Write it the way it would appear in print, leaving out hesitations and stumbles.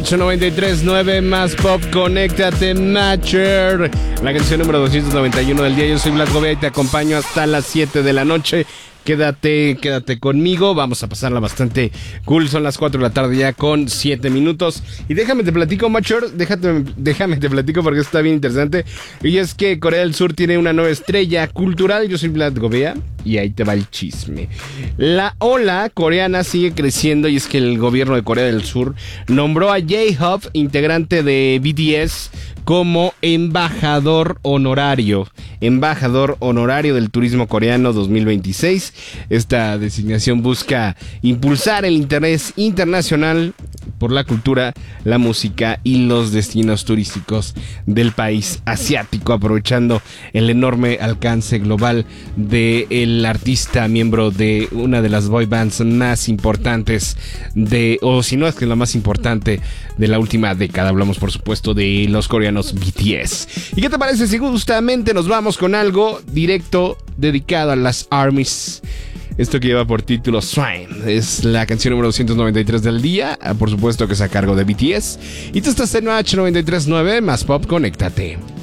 H93.9 más pop, conéctate, Matcher. La canción número 291 del día. Yo soy Vlad Govea y te acompaño hasta las 7 de la noche. Quédate conmigo, vamos a pasarla bastante cool. Son las 4 de la tarde ya con 7 minutos. Y déjame te platico, Matcher, déjame te platico porque está bien interesante. Y es que Corea del Sur tiene una nueva estrella cultural. Yo soy Vlad Govea y ahí te va el chisme. La ola coreana sigue creciendo y es que el gobierno de Corea del Sur nombró a J-Hope, integrante de BTS, como embajador honorario del turismo coreano 2026. Esta designación busca impulsar el interés internacional por la cultura, la música y los destinos turísticos del país asiático, aprovechando el enorme alcance global del artista miembro de una de las boy bands más importantes o si no es que la más importante de la última década. Hablamos por supuesto de los coreanos BTS. ¿Y qué te parece si justamente nos vamos con algo directo dedicado a las ARMYs? Esto que lleva por título Swine es la canción número 293 del día. Por supuesto que es a cargo de BTS. Y tú estás en H93.9 más pop, conéctate.